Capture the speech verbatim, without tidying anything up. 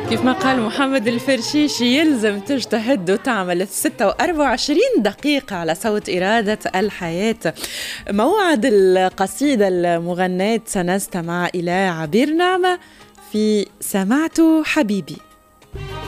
كيف ما قال محمد الفرشيشي يلزم تجتهد وتعمل ستة وأربعة وعشرين دقيقة على صوت إرادة الحياة. موعد القصيدة المغناة سنستمع إلى عبير نعمة في سمعت حبيبي.